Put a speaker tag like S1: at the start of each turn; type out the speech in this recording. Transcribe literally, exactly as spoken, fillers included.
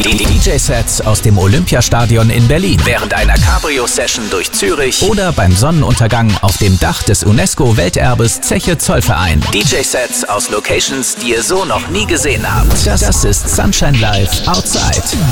S1: Die D J-Sets aus dem Olympiastadion in Berlin, während einer Cabrio-Session durch Zürich oder beim Sonnenuntergang auf dem Dach des UNESCO-Welterbes Zeche Zollverein. D J-Sets aus Locations, die ihr so noch nie gesehen habt. Das ist Sunshine Live Outside.